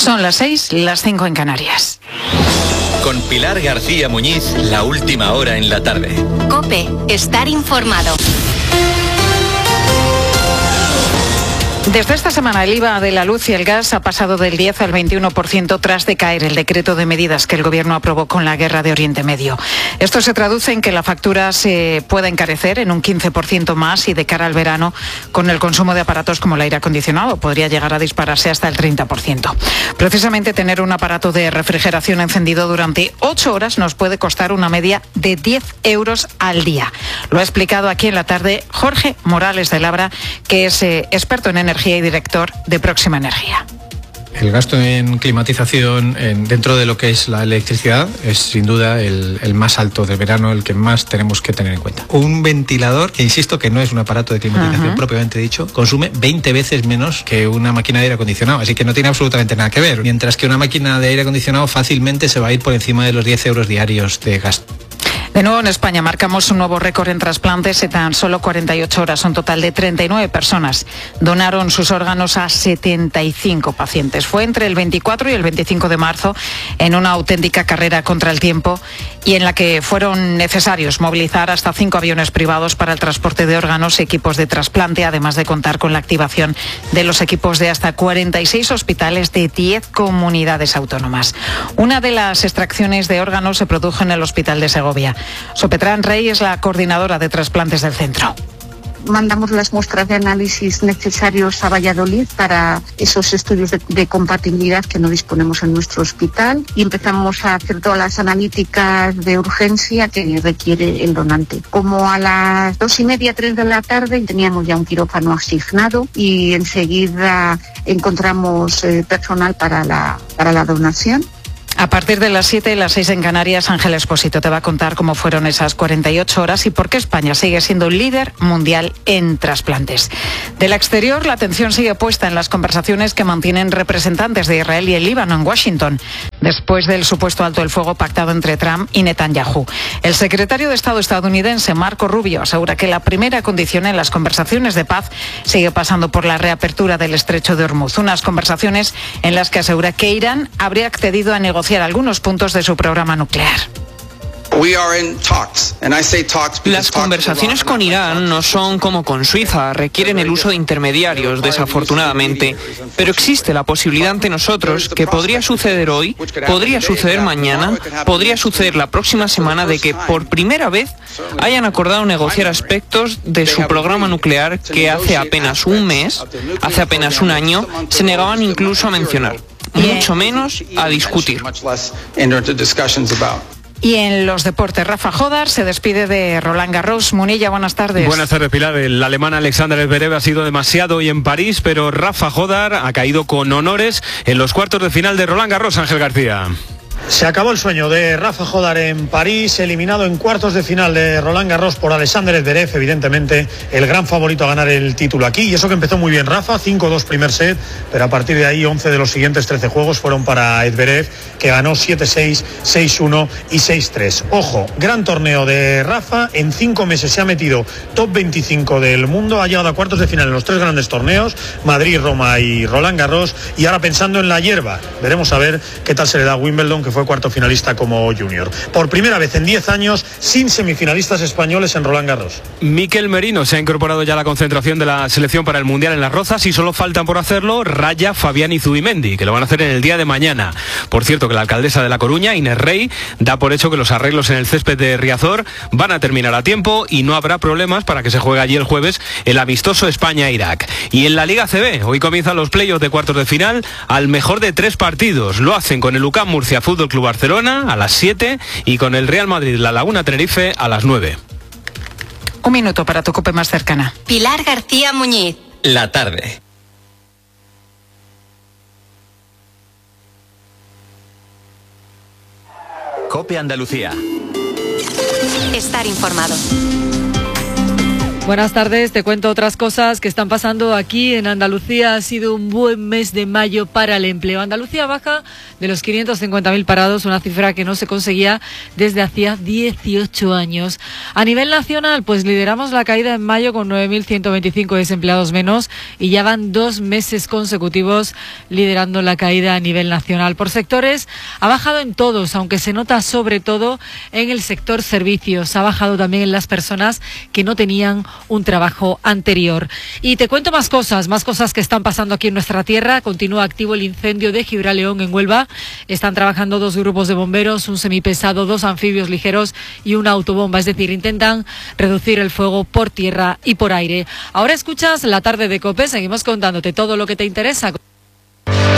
Son las 6, las 5 en Canarias. Con Pilar García Muñiz, la última hora en la tarde. COPE, estar informado. Desde esta semana el IVA de la luz y el gas ha pasado del 10 al 21% tras decaer el decreto de medidas que el Gobierno aprobó con la guerra de Oriente Medio. Esto se traduce en que la factura se puede encarecer en un 15% más y de cara al verano, con el consumo de aparatos como el aire acondicionado, podría llegar a dispararse hasta el 30%. Precisamente tener un aparato de refrigeración encendido durante 8 horas nos puede costar una media de 10 euros al día. Lo ha explicado aquí en la tarde Jorge Morales de Labra, que es experto en energía y director de Próxima Energía. El gasto en climatización dentro de lo que es la electricidad es sin duda el más alto de verano, el que más tenemos que tener en cuenta. Un ventilador, que insisto que no es un aparato de climatización propiamente dicho, consume 20 veces menos que una máquina de aire acondicionado, así que no tiene absolutamente nada que ver. Mientras que una máquina de aire acondicionado fácilmente se va a ir por encima de los 10 euros diarios de gasto. De nuevo en España marcamos un nuevo récord en trasplantes. En tan solo 48 horas, un total de 39 personas donaron sus órganos a 75 pacientes. Fue entre el 24 y el 25 de marzo en una auténtica carrera contra el tiempo y en la que fueron necesarios movilizar hasta 5 aviones privados para el transporte de órganos y equipos de trasplante, además de contar con la activación de los equipos de hasta 46 hospitales de 10 comunidades autónomas. Una de las extracciones de órganos se produjo en el Hospital de Segovia. Sopetrán Rey es la coordinadora de trasplantes del centro. Mandamos las muestras de análisis necesarios a Valladolid para esos estudios de compatibilidad que no disponemos en nuestro hospital y empezamos a hacer todas las analíticas de urgencia que requiere el donante. Como a las 2:30, 3 de la tarde teníamos ya un quirófano asignado y enseguida encontramos personal para la donación. A partir de las 7 y las 6 en Canarias, Ángel Expósito te va a contar cómo fueron esas 48 horas y por qué España sigue siendo líder mundial en trasplantes. Del exterior, la atención sigue puesta en las conversaciones que mantienen representantes de Israel y el Líbano en Washington, después del supuesto alto el fuego pactado entre Trump y Netanyahu. El secretario de Estado estadounidense, Marco Rubio, asegura que la primera condición en las conversaciones de paz sigue pasando por la reapertura del estrecho de Hormuz. Unas conversaciones en las que asegura que Irán habría accedido a negociar algunos puntos de su programa nuclear. Las conversaciones con Irán no son como con Suiza, requieren el uso de intermediarios, desafortunadamente, pero existe la posibilidad ante nosotros que podría suceder hoy, podría suceder mañana, podría suceder la próxima semana de que por primera vez hayan acordado negociar aspectos de su programa nuclear que hace apenas un mes, hace apenas un año, se negaban incluso a mencionar, mucho menos a discutir. Y en los deportes, Rafa Jodar se despide de Roland Garros. Munilla, buenas tardes. Buenas tardes, Pilar. El alemán Alexander Zverev ha sido demasiado hoy en París, pero Rafa Jodar ha caído con honores en los cuartos de final de Roland Garros. Ángel García. Se acabó el sueño de Rafa Jodar en París, eliminado en cuartos de final de Roland Garros por Alexander Zverev, evidentemente el gran favorito a ganar el título aquí, y eso que empezó muy bien Rafa, 5-2 primer set, pero a partir de ahí 11 de los siguientes 13 juegos fueron para Zverev, que ganó 7-6, 6-1 y 6-3. Ojo, gran torneo de Rafa, en 5 meses se ha metido top 25 del mundo, ha llegado a cuartos de final en los 3 grandes torneos, Madrid, Roma y Roland Garros, y ahora pensando en la hierba, veremos a ver qué tal se le da a Wimbledon, que fue cuarto finalista como junior. Por primera vez en 10 años, sin semifinalistas españoles en Roland Garros. Mikel Merino se ha incorporado ya a la concentración de la selección para el Mundial en Las Rozas y solo faltan por hacerlo Raya, Fabián y Zubimendi, que lo van a hacer en el día de mañana. Por cierto, que la alcaldesa de La Coruña, Inés Rey, da por hecho que los arreglos en el césped de Riazor van a terminar a tiempo y no habrá problemas para que se juegue allí el jueves el amistoso España-Irak. Y en la Liga CB, hoy comienzan los playoffs de cuartos de final al mejor de 3 partidos. Lo hacen con el UCAM Murcia Fútbol Club Barcelona a las 7 y con el Real Madrid La Laguna Tenerife a las 9. Un minuto para tu COPE más cercana. Pilar García Muñiz. La tarde. COPE Andalucía. Estar informado. Buenas tardes, te cuento otras cosas que están pasando aquí en Andalucía. Ha sido un buen mes de mayo para el empleo. Andalucía baja de los 550.000 parados, una cifra que no se conseguía desde hacía 18 años. A nivel nacional, pues lideramos la caída en mayo con 9.125 desempleados menos y ya van 2 meses consecutivos liderando la caída a nivel nacional. Por sectores, ha bajado en todos, aunque se nota sobre todo en el sector servicios. Ha bajado también en las personas que no tenían un trabajo anterior. Y te cuento más cosas que están pasando aquí en nuestra tierra. Continúa activo el incendio de Gibraleón en Huelva. Están trabajando 2 grupos de bomberos, un semipesado, 2 anfibios ligeros y una autobomba. Es decir, intentan reducir el fuego por tierra y por aire. Ahora escuchas La Tarde de COPE. Seguimos contándote todo lo que te interesa.